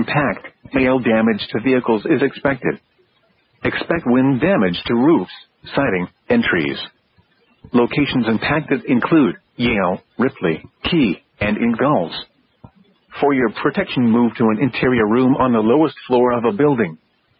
Impact, hail damage to vehicles is expected. Expect wind damage to roofs, siding, and trees. Locations impacted include Yale, Ripley, Key, and Ingalls. For your protection, move to an interior room on the lowest floor of a building.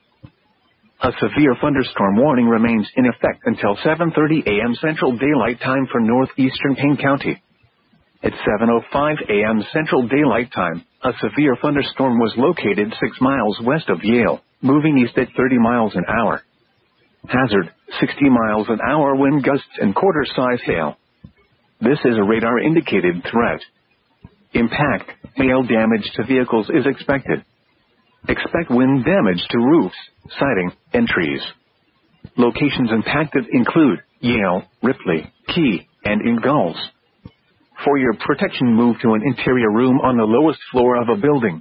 A severe thunderstorm warning remains in effect until 7:30 a.m. Central Daylight Time for northeastern Payne County. At 7:05 a.m. Central Daylight Time, a severe thunderstorm was located 6 miles west of Yale, moving east at 30 miles an hour. Hazard, 60 miles an hour wind gusts and quarter-size hail. This is a radar-indicated threat. Impact, hail damage to vehicles is expected. Expect wind damage to roofs, siding, and trees. Locations impacted include Yale, Ripley, Key, and Ingalls. For your protection, move to an interior room on the lowest floor of a building.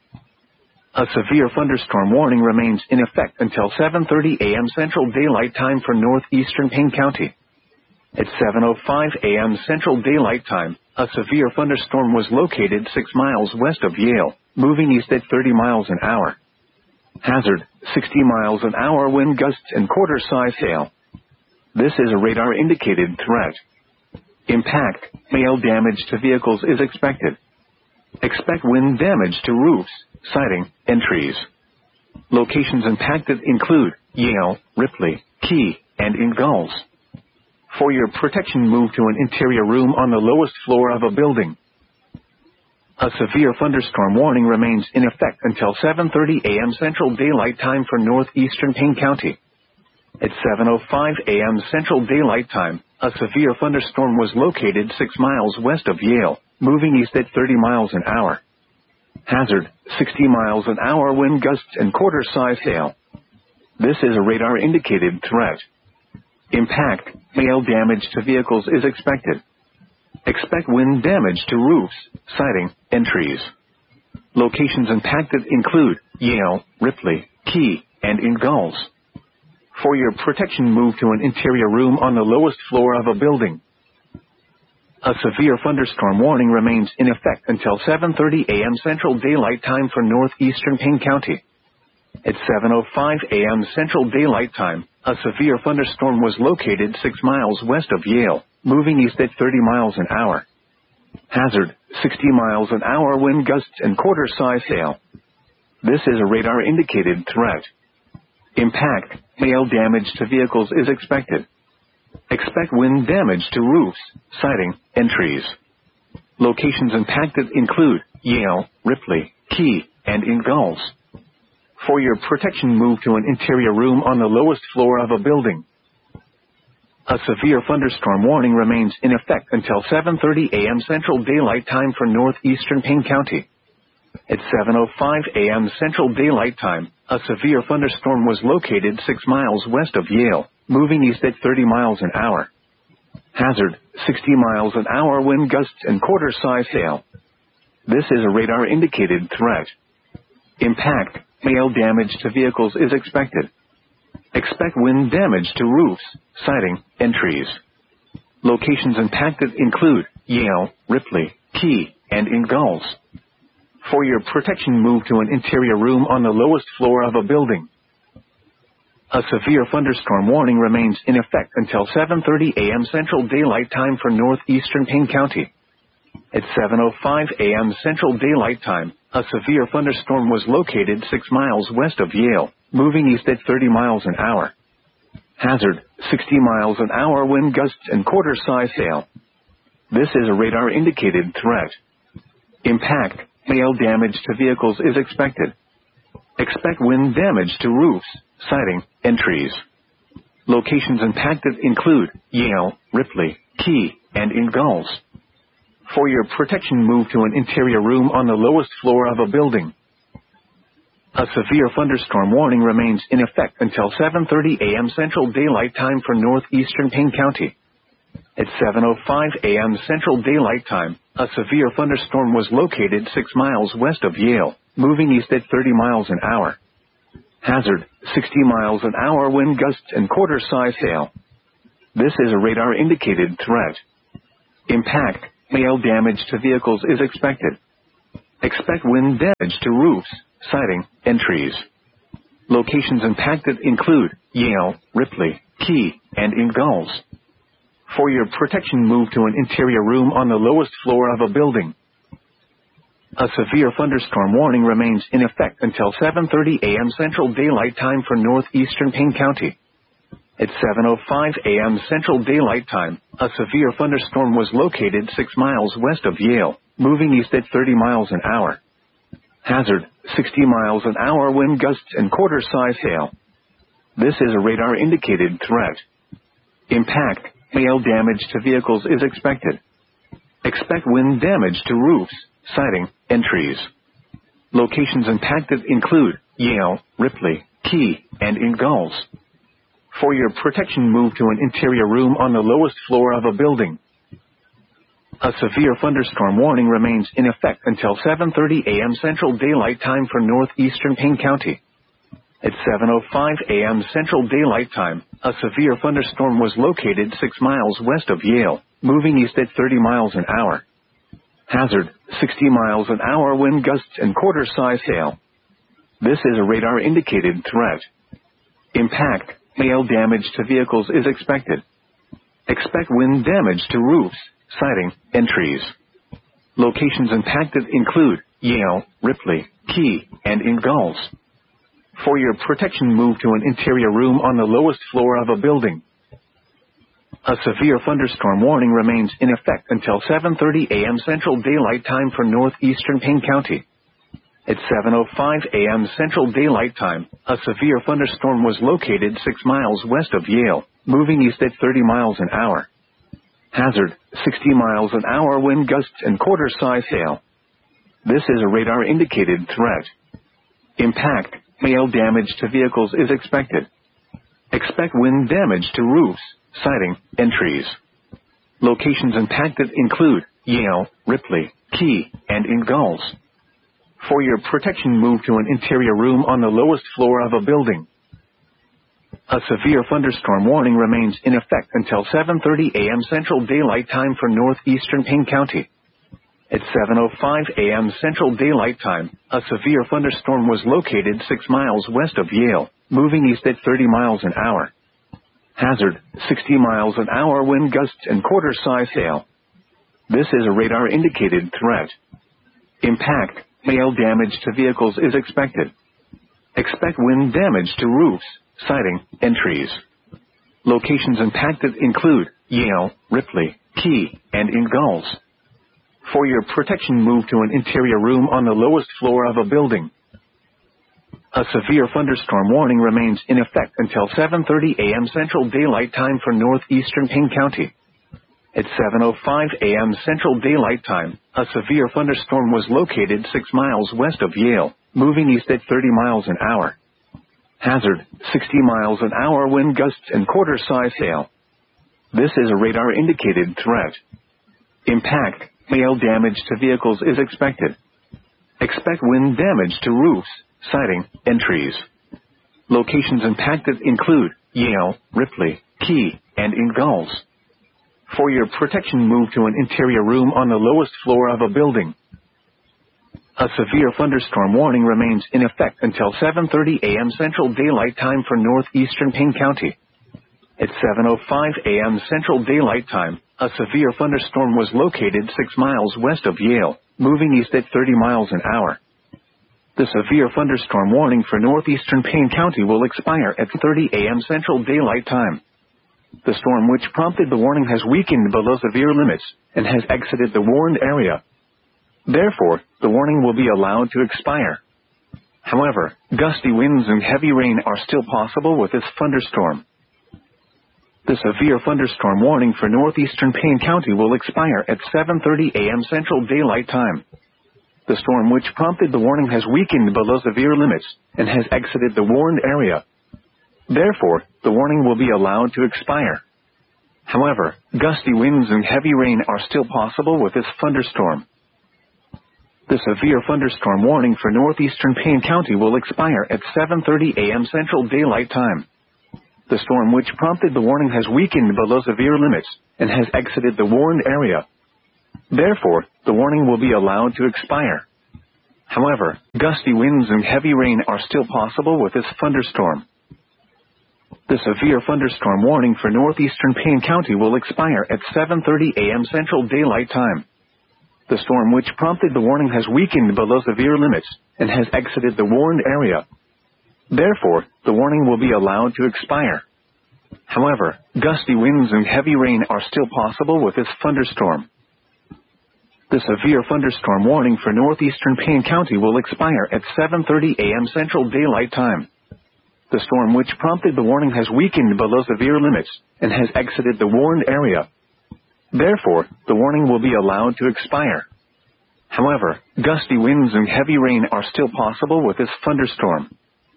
A severe thunderstorm warning remains in effect until 7:30 a.m. Central Daylight Time for northeastern Payne County. At 7:05 a.m. Central Daylight Time, a severe thunderstorm was located 6 miles west of Yale, moving east at 30 miles an hour. Hazard, 60 miles an hour wind gusts and quarter-size hail. This is a radar-indicated threat. Impact, hail damage to vehicles is expected. Expect wind damage to roofs, siding, and trees. Locations impacted include Yale, Ripley, Key, and Ingalls. For your protection, move to an interior room on the lowest floor of a building. A severe thunderstorm warning remains in effect until 7:30 a.m. Central Daylight Time for northeastern Payne County. At 7:05 a.m. Central Daylight Time, a severe thunderstorm was located 6 miles west of Yale, moving east at 30 miles an hour. Hazard, 60 miles an hour wind gusts and quarter-size hail. This is a radar-indicated threat. Impact, hail damage to vehicles is expected. Expect wind damage to roofs, siding, and trees. Locations impacted include Yale, Ripley, Key, and Ingalls. For your protection, move to an interior room on the lowest floor of a building. A severe thunderstorm warning remains in effect until 7:30 a.m. Central Daylight Time for northeastern Payne County. At 7:05 a.m. Central Daylight Time, a severe thunderstorm was located 6 miles west of Yale, moving east at 30 miles an hour. Hazard, 60 miles an hour wind gusts and quarter-size hail. This is a radar-indicated threat. Impact, hail damage to vehicles is expected. Expect wind damage to roofs, siding, and trees. Locations impacted include Yale, Ripley, Key, and Ingalls. For your protection, move to an interior room on the lowest floor of a building. A severe thunderstorm warning remains in effect until 7:30 a.m. Central Daylight Time for northeastern Payne County. At 7:05 a.m. Central Daylight Time, a severe thunderstorm was located 6 miles west of Yale, moving east at 30 miles an hour. Hazard, 60 miles an hour wind gusts and quarter-size hail. This is a radar-indicated threat. Impact, hail damage to vehicles is expected. Expect wind damage to roofs, siding, and trees. Locations impacted include Yale, Ripley, Key, and Ingalls. For your protection, move to an interior room on the lowest floor of a building. A severe thunderstorm warning remains in effect until 7:30 a.m. Central Daylight Time for northeastern Payne County. At 7:05 a.m. Central Daylight Time, a severe thunderstorm was located 6 miles west of Yale, moving east at 30 miles an hour. Hazard, 60 miles an hour wind gusts and quarter-size hail. This is a radar-indicated threat. Impact, hail damage to vehicles is expected. Expect wind damage to roofs, siding, and trees. Locations impacted include Yale, Ripley, Key, and Ingalls. For your protection, move to an interior room on the lowest floor of a building. A severe thunderstorm warning remains in effect until 7:30 a.m. Central Daylight Time for northeastern Payne County. At 7:05 a.m. Central Daylight Time, a severe thunderstorm was located 6 miles west of Yale, moving east at 30 miles an hour. Hazard, 60 miles an hour wind gusts and quarter-size hail. This is a radar-indicated threat. Impact, hail damage to vehicles is expected. Expect wind damage to roofs, siding, and trees. Locations impacted include Yale, Ripley, Key, and Ingalls. For your protection, move to an interior room on the lowest floor of a building. A severe thunderstorm warning remains in effect until 7:30 a.m. Central Daylight Time for northeastern Payne County. At 7:05 a.m. Central Daylight Time, a severe thunderstorm was located 6 miles west of Yale, moving east at 30 miles an hour. Hazard, 60 miles an hour wind gusts and quarter-size hail. This is a radar-indicated threat. Impact, hail damage to vehicles is expected. Expect wind damage to roofs, siding, and trees. Locations impacted include Yale, Ripley, Key, and Ingalls. For your protection, move to an interior room on the lowest floor of a building. A severe thunderstorm warning remains in effect until 7:30 a.m. Central Daylight Time for northeastern Payne County. At 7:05 a.m. Central Daylight Time, a severe thunderstorm was located 6 miles west of Yale, moving east at 30 miles an hour. Hazard, 60 miles an hour wind gusts and quarter-size hail. This is a radar-indicated threat. Impact, hail damage to vehicles is expected. Expect wind damage to roofs, siding, and trees. Locations impacted include Yale, Ripley, Key, and Ingalls. For your protection, move to an interior room on the lowest floor of a building. A severe thunderstorm warning remains in effect until 7:30 a.m. Central Daylight Time for northeastern Payne County. At 7:05 a.m. Central Daylight Time, a severe thunderstorm was located 6 miles west of Yale, moving east at 30 miles an hour. Hazard, 60 miles an hour wind gusts and quarter-size hail. This is a radar-indicated threat. Impact, hail damage to vehicles is expected. Expect wind damage to roofs, siding, and trees. Locations impacted include Yale, Ripley, Key, and Ingalls. For your protection, move to an interior room on the lowest floor of a building. A severe thunderstorm warning remains in effect until 7:30 a.m. Central Daylight Time for northeastern Payne County. At 7:05 a.m. Central Daylight Time, a severe thunderstorm was located 6 miles west of Yale, moving east at 30 miles an hour. Hazard, 60 miles an hour wind gusts and quarter-size hail. This is a radar-indicated threat. Impact, hail damage to vehicles is expected. Expect wind damage to roofs, siding, and trees. Locations impacted include Yale, Ripley, Key, and Ingalls. For your protection, move to an interior room on the lowest floor of a building. A severe thunderstorm warning remains in effect until 7:30 a.m. Central Daylight Time for northeastern Payne County. At 7:05 a.m. Central Daylight Time, a severe thunderstorm was located 6 miles west of Yale, moving east at 30 miles an hour. Hazard, 60 miles an hour wind gusts and quarter-size hail. This is a radar-indicated threat. Impact, hail damage to vehicles is expected. Expect wind damage to roofs, siding, and trees. Locations impacted include Yale, Ripley, Key, and Ingalls. For your protection, move to an interior room on the lowest floor of a building. A severe thunderstorm warning remains in effect until 7:30 a.m. Central Daylight Time for northeastern Payne County. At 7:05 a.m. Central Daylight Time, a severe thunderstorm was located 6 miles west of Yale, moving east at 30 miles an hour. The severe thunderstorm warning for northeastern Payne County will expire at 30 a.m. Central Daylight Time. The storm which prompted the warning has weakened below severe limits and has exited the warned area. Therefore, the warning will be allowed to expire. However, gusty winds and heavy rain are still possible with this thunderstorm. The severe thunderstorm warning for northeastern Payne County will expire at 7:30 a.m. Central Daylight Time. The storm which prompted the warning has weakened below severe limits and has exited the warned area. Therefore, the warning will be allowed to expire. However, gusty winds and heavy rain are still possible with this thunderstorm. The severe thunderstorm warning for northeastern Payne County will expire at 7:30 a.m. Central Daylight Time. The storm which prompted the warning has weakened below severe limits and has exited the warned area. Therefore, the warning will be allowed to expire. However, gusty winds and heavy rain are still possible with this thunderstorm. The severe thunderstorm warning for northeastern Payne County will expire at 7:30 a.m. Central Daylight Time. The storm which prompted the warning has weakened below severe limits and has exited the warned area. Therefore, the warning will be allowed to expire. However, gusty winds and heavy rain are still possible with this thunderstorm. The severe thunderstorm warning for northeastern Payne County will expire at 7:30 a.m. Central Daylight Time. The storm which prompted the warning has weakened below severe limits and has exited the warned area. Therefore, the warning will be allowed to expire. However, gusty winds and heavy rain are still possible with this thunderstorm. The severe thunderstorm warning for northeastern Payne County will expire at 7:30 a.m. Central Daylight Time. The storm which prompted the warning has weakened below severe limits and has exited the warned area. Therefore, the warning will be allowed to expire. However, gusty winds and heavy rain are still possible with this thunderstorm.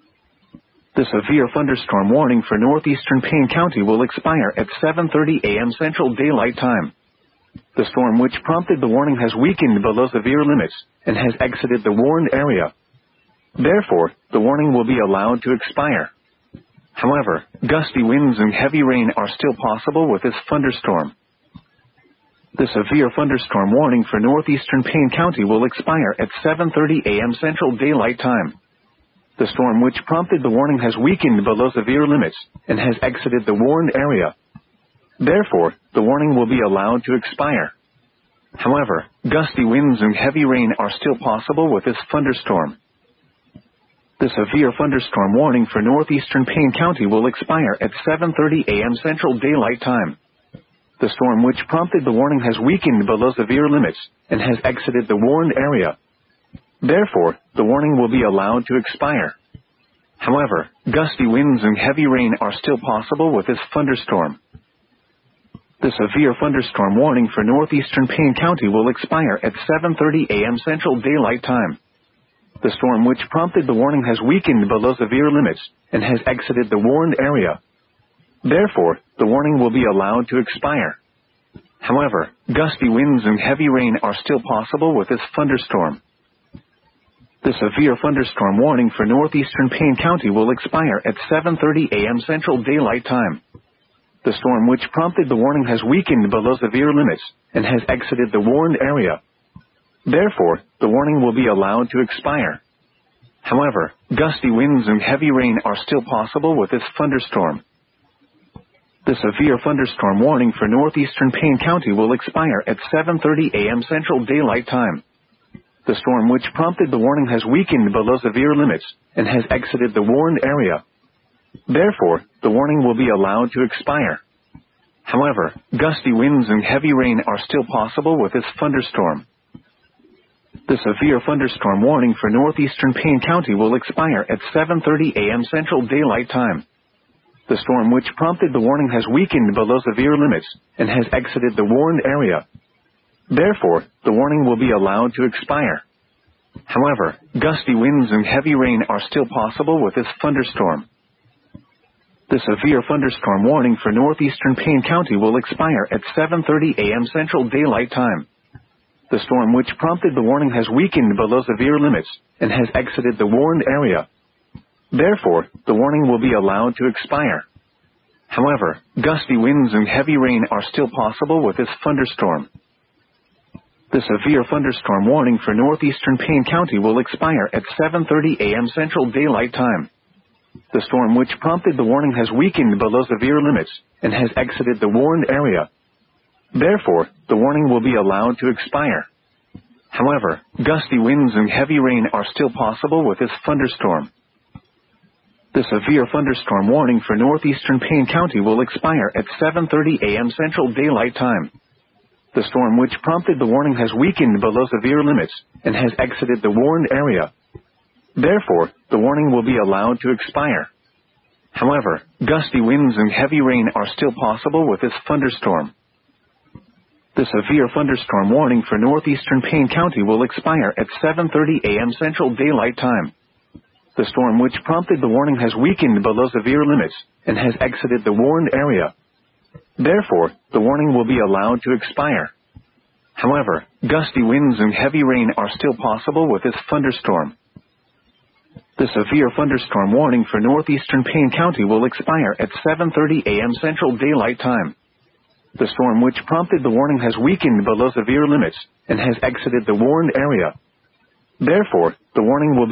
The severe thunderstorm warning for northeastern Payne County will expire at 7:30 a.m. Central Daylight Time. The storm which prompted the warning has weakened below severe limits and has exited the warned area. Therefore, the warning will be allowed to expire. However, gusty winds and heavy rain are still possible with this thunderstorm. The severe thunderstorm warning for northeastern Payne County will expire at 7:30 a.m. Central Daylight Time. The storm which prompted the warning has weakened below severe limits and has exited the warned area. Therefore, the warning will be allowed to expire. However, gusty winds and heavy rain are still possible with this thunderstorm. The severe thunderstorm warning for northeastern Payne County will expire at 7:30 a.m. Central Daylight Time. The storm which prompted the warning has weakened below severe limits and has exited the warned area. Therefore, the warning will be allowed to expire. However, gusty winds and heavy rain are still possible with this thunderstorm. The severe thunderstorm warning for northeastern Payne County will expire at 7:30 a.m. Central Daylight Time. The storm which prompted the warning has weakened below severe limits and has exited the warned area. Therefore, the warning will be allowed to expire. However, gusty winds and heavy rain are still possible with this thunderstorm. The severe thunderstorm warning for northeastern Payne County will expire at 7:30 a.m. Central Daylight Time. The storm which prompted the warning has weakened below severe limits and has exited the warned area. Therefore, the warning will be allowed to expire. However, gusty winds and heavy rain are still possible with this thunderstorm. The severe thunderstorm warning for northeastern Payne County will expire at 7:30 a.m. Central Daylight Time. The storm which prompted the warning has weakened below severe limits and has exited the warned area. Therefore, the warning will be allowed to expire. However, gusty winds and heavy rain are still possible with this thunderstorm. The severe thunderstorm warning for northeastern Payne County will expire at 7:30 a.m. Central Daylight Time. The storm which prompted the warning has weakened below severe limits and has exited the warned area. Therefore, the warning will be allowed to expire. However, gusty winds and heavy rain are still possible with this thunderstorm. The severe thunderstorm warning for northeastern Payne County will expire at 7:30 a.m. Central Daylight Time. The storm which prompted the warning has weakened below severe limits and has exited the warned area. Therefore, the warning will be allowed to expire. However, gusty winds and heavy rain are still possible with this thunderstorm. The severe thunderstorm warning for northeastern Payne County will expire at 7:30 a.m. Central Daylight Time. The storm which prompted the warning has weakened below severe limits and has exited the warned area. Therefore, the warning will be allowed to expire. However, gusty winds and heavy rain are still possible with this thunderstorm. The severe thunderstorm warning for northeastern Payne County will expire at 7:30 a.m. Central Daylight Time. The storm which prompted the warning has weakened below severe limits and has exited the warned area. Therefore, the warning will be allowed to expire. However, gusty winds and heavy rain are still possible with this thunderstorm. The severe thunderstorm warning for northeastern Payne County will expire at 7:30 a.m. Central Daylight Time. The storm which prompted the warning has weakened below severe limits and has exited the warned area. Therefore, the warning will be allowed to expire. However, gusty winds and heavy rain are still possible with this thunderstorm. The severe thunderstorm warning for northeastern Payne County will expire at 7:30 a.m. Central Daylight Time. The storm which prompted the warning has weakened below severe limits and has exited the warned area. Therefore, The warning will be